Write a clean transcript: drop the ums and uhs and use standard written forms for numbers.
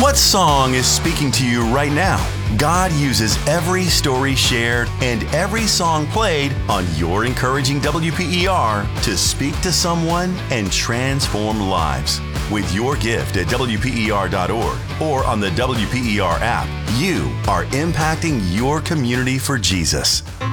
What song is speaking to you right now? God uses every story shared and every song played on your encouraging WPER to speak to someone and transform lives. With your gift at WPER.org or on the WPER app, you are impacting your community for Jesus.